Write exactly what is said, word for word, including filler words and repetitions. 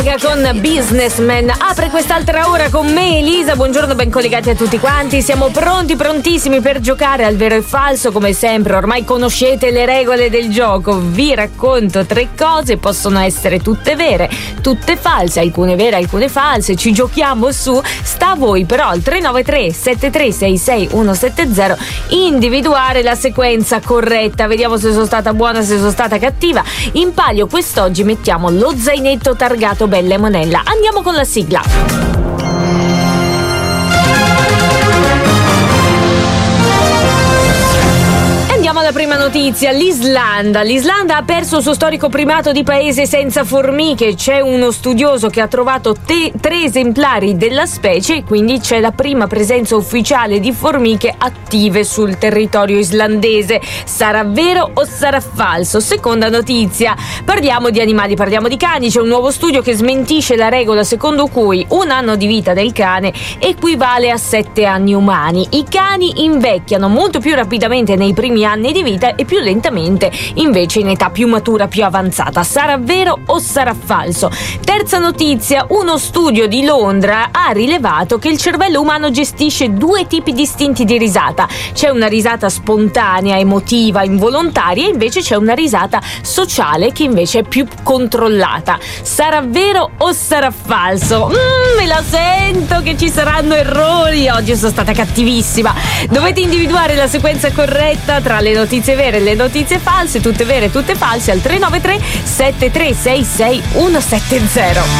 Con Businessman apre quest'altra ora con me Elisa. Buongiorno, ben collegati a tutti quanti. Siamo pronti, prontissimi per giocare al vero e falso. Come sempre ormai conoscete le regole del gioco. Vi racconto tre cose, possono essere tutte vere, tutte false, alcune vere, alcune false. Ci giochiamo su, sta a voi però al tre nove tre sette tre sei sei uno sette zero individuare la sequenza corretta. Vediamo se sono stata buona, se sono stata cattiva. In palio quest'oggi mettiamo lo zainetto targato Bella e Monella. Andiamo con la sigla. La prima notizia, l'Islanda. L'Islanda ha perso il suo storico primato di paese senza formiche. C'è uno studioso che ha trovato te- tre esemplari della specie e quindi c'è la prima presenza ufficiale di formiche attive sul territorio islandese. Sarà vero o sarà falso? Seconda notizia, parliamo di animali, parliamo di cani. C'è un nuovo studio che smentisce la regola secondo cui un anno di vita del cane equivale a sette anni umani. I cani invecchiano molto più rapidamente nei primi anni di vita e più lentamente invece in età più matura, più avanzata. Sarà vero o sarà falso? Terza notizia, uno studio di Londra ha rilevato che il cervello umano gestisce due tipi distinti di risata. C'è una risata spontanea, emotiva, involontaria, e invece c'è una risata sociale che invece è più controllata. Sarà vero o sarà falso? Mm, me la sento che ci saranno errori. Oggi sono stata cattivissima. Dovete individuare la sequenza corretta tra le notizie vere e le notizie false, tutte vere, tutte false, al tre nove tre sette tre sei sei uno sette zero.